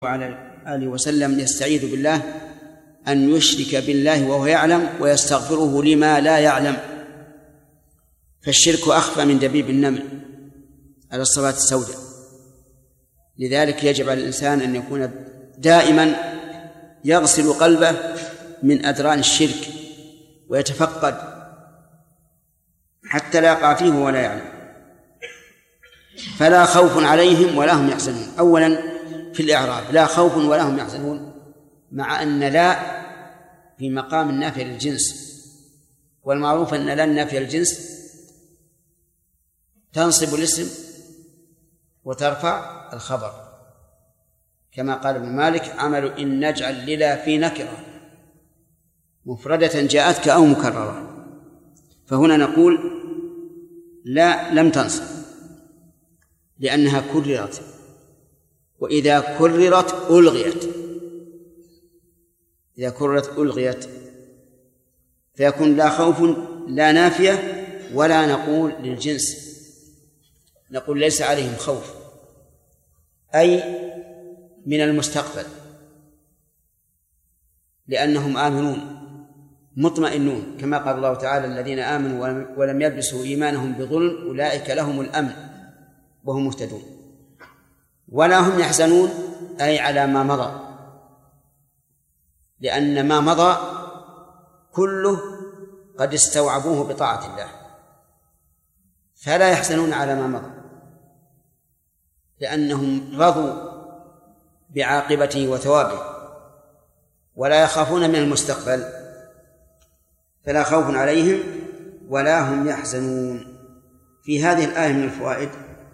وعلى آله وسلم يستعيذ بالله أن يشرك بالله وهو يعلم ويستغفره لما لا يعلم، فالشرك أخفى من دبيب النمل على الصفات السوداء. لذلك يجب على الإنسان أن يكون دائما يغسل قلبه من أدران الشرك ويتفقد حتى لا يقع فيه ولا يعلم. فلا خوف عليهم ولا هم يحزنون. أولا في الإعراب لا خوف ولا هم يحزنون، مع أن لا في مقام النافية للجنس، والمعروف أن لا النافية للجنس تنصب الاسم وترفع الخبر، كما قال ابن مالك: عمل إن نجعل للا في نكرة مفردة جاءتك أو مكررة. فهنا نقول لا لم تنصب لأنها كررت، وإذا كررت ألغيت، إذا كررت ألغيت، فيكون لا خوف لا نافية، ولا نقول للجنس، نقول ليس عليهم خوف، أي من المستقبل، لأنهم آمنون مطمئنون، كما قال الله تعالى: الذين آمنوا ولم يلبسوا إيمانهم بظلم أولئك لهم الأمن وهم مهتدون. ولا هم يحزنون أي على ما مضى، لأن ما مضى كله قد استوعبوه بطاعة الله، فلا يحزنون على ما مضى لأنهم رضوا بعاقبته وثوابه، ولا يخافون من المستقبل، فلا خوف عليهم ولا هم يحزنون. في هذه الآية من الفوائد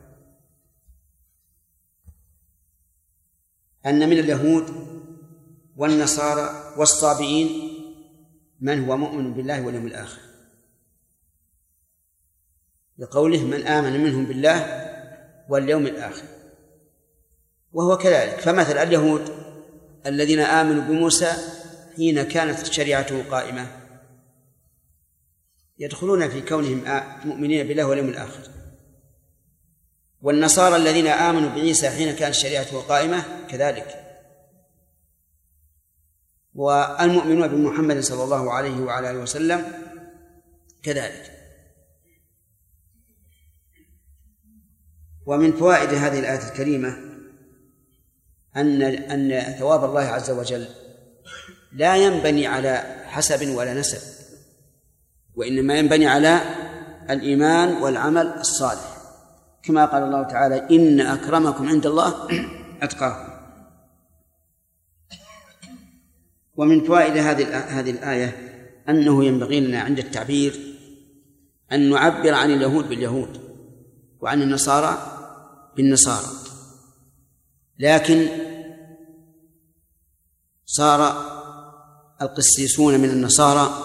أن من اليهود والنصارى والصابئين من هو مؤمن بالله واليوم الآخر، لقوله: من آمن منهم بالله واليوم الآخر. وهو كذلك. فمثل اليهود الذين آمنوا بموسى حين كانت شريعته قائمة يدخلون في كونهم مؤمنين بالله واليوم الآخر، والنصارى الذين آمنوا بعيسى حين كانت شريعته قائمة كذلك، والمؤمنون بمحمد صلى الله عليه وعلى آله وسلم كذلك. ومن فوائد هذه الآية الكريمة أن ثواب الله عز وجل لا ينبني على حسب ولا نسب، وإنما ينبني على الإيمان والعمل الصالح، كما قال الله تعالى: إن أكرمكم عند الله أتقاكم. ومن فوائد هذه الآية أنه ينبغي لنا عند التعبير أن نعبر عن اليهود باليهود وعن النصارى بالنصارى، لكن صار القسيسون من النصارى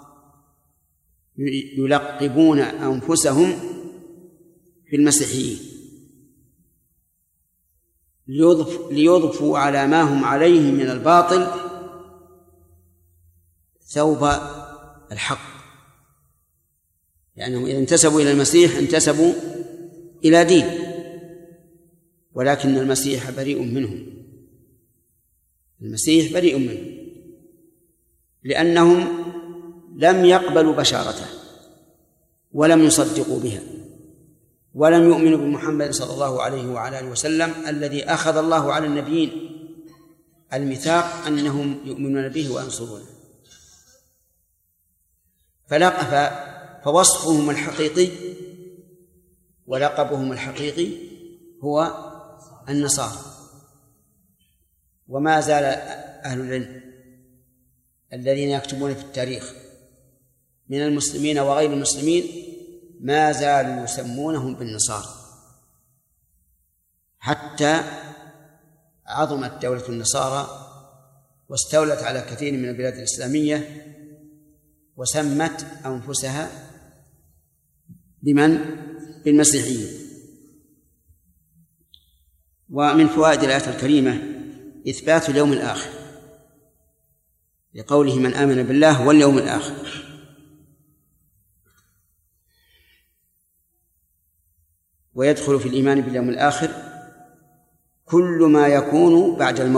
يلقبون أنفسهم بالمسيحيين ليضفوا على ما هم عليه من الباطل ثوب الحق، لأنهم إذا انتسبوا إلى المسيح انتسبوا إلى دين، ولكن المسيح بريء منهم، المسيح بريء منهم، لأنهم لم يقبلوا بشارته ولم يصدقوا بها ولم يؤمنوا بمحمد صلى الله عليه وعلى آله وسلم الذي أخذ الله على النبيين الميثاق أنهم يؤمنون به وينصرونه. فوصفهم الحقيقي ولقبهم الحقيقي هو النصارى. وما زال أهل العلم الذين يكتبون في التاريخ من المسلمين وغير المسلمين ما زالوا يسمونهم بالنصارى، حتى عظمت دولة النصارى واستولت على كثير من البلاد الإسلامية وسمت أنفسها بمن؟ بالمسيحيين. ومن فوائد الآية الكريمة إثبات اليوم الآخر، لقوله: من آمن بالله واليوم الآخر. ويدخل في الإيمان باليوم الآخر كل ما يكون بعد الموت.